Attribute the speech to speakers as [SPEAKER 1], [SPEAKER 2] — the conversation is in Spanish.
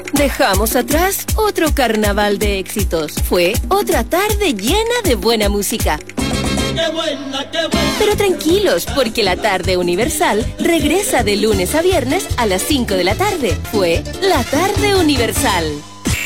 [SPEAKER 1] Dejamos atrás otro carnaval de éxitos. Fue otra tarde llena de buena música.
[SPEAKER 2] ¡Qué buena, qué buena!
[SPEAKER 1] Pero tranquilos, porque la tarde Universal regresa de lunes a viernes a las 5 de la tarde. Fue la tarde Universal.